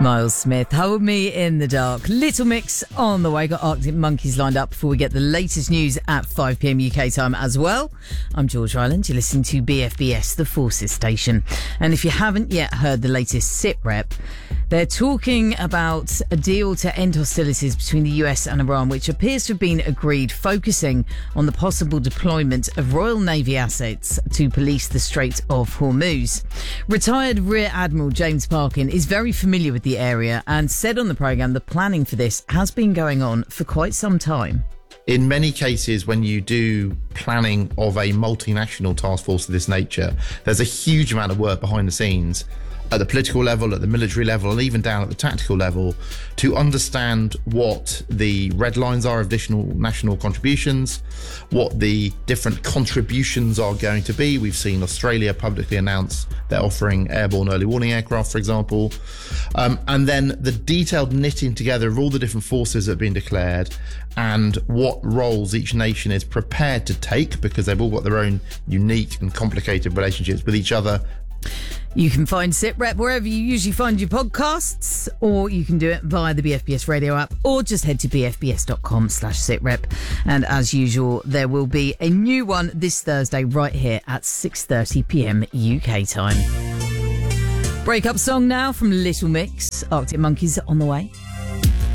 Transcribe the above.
Miles Smith, Hold Me in the Dark. Little Mix on the way. Got Arctic Monkeys lined up before we get the latest news at 5 p.m. UK time as well. I'm George Ryland. You're listening to BFBS, the Forces Station. And if you haven't yet heard the latest SITREP, they're talking about a deal to end hostilities between the US and Iran, which appears to have been agreed, focusing on the possible deployment of Royal Navy assets to police the Strait of Hormuz. Retired Rear Admiral James Parkin is very familiar with the area and said on the programme the planning for this has been going on for quite some time. In many cases, when you do planning of a multinational task force of this nature, there's a huge amount of work behind the scenes at the political level, at the military level, and even down at the tactical level to understand what the red lines are of additional national contributions, what the different contributions are going to be. We've seen Australia publicly announce they're offering airborne early warning aircraft, for example. And then the detailed knitting together of all the different forces that have been declared and what roles each nation is prepared to take, because they've all got their own unique and complicated relationships with each other. You can find SITREP wherever you usually find your podcasts, or you can do it via the BFBS radio app, or just head to bfbs.com/SITREP. And as usual, there will be a new one this Thursday right here at 6:30 p.m. UK time. Breakup song now from Little Mix. Arctic Monkeys on the way.